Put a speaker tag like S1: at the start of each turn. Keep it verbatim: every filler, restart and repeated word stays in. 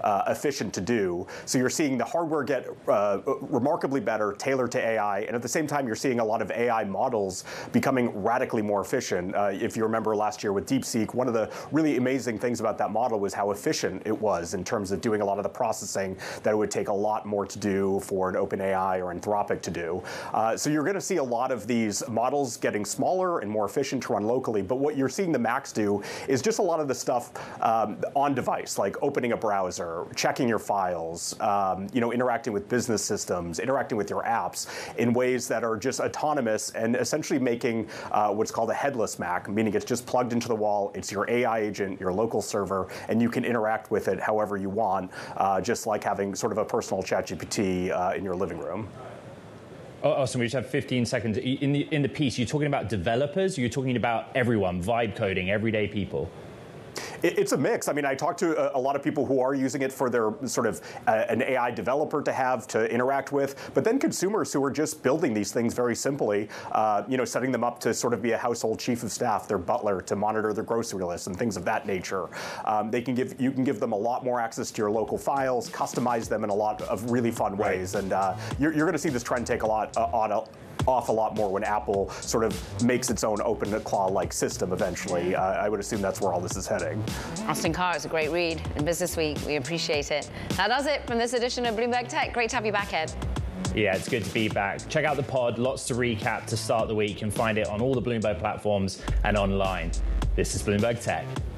S1: uh, efficient to do. So you're seeing the hardware get uh, remarkably better, tailored to A I, and at the same time, you're seeing a lot of A I models becoming radically more efficient. Uh, if you remember last year with DeepSeek, one of the really amazing things about that model was how efficient it was in terms of doing a lot of the processing that it would take a lot more to do for an OpenAI or Anthropic to do. Uh, so you're going to see a lot of these models getting smaller and more efficient to run locally, but what you're seeing the Macs do is just a lot of the stuff um, on device, like opening a browser, checking your files, um, you know, interacting with business systems, interacting with your apps in ways that are just autonomous and essentially making uh, what's called a headless Mac, meaning it's just plugged into the wall, it's your A I agent, your local server, and you can interact with it however you want, uh, just like having sort of a personal ChatGPT uh, in your living room.
S2: Oh, awesome. We just have fifteen seconds. In the, in the piece, you're talking about developers, you're talking about everyone, vibe coding, everyday people.
S1: It's a mix. I mean, I talked to a lot of people who are using it for their sort of uh, an A I developer to have to interact with, but then consumers who are just building these things very simply, uh, you know, setting them up to sort of be a household chief of staff, their butler, to monitor their grocery list and things of that nature. Um, they can give you can give them a lot more access to your local files, customize them in a lot of really fun ways, and uh, you're, you're going to see this trend take a lot uh, on a, off a lot more when Apple sort of makes its own OpenClaw-like system eventually. Uh, I would assume that's where all this is heading.
S3: Austin Carr is a great read in Business Week. We appreciate it. That does it from this edition of Bloomberg Tech. Great to have you back, Ed.
S2: Yeah, it's good to be back. Check out the pod. Lots to recap to start the week. You can find it on all the Bloomberg platforms and online. This is Bloomberg Tech.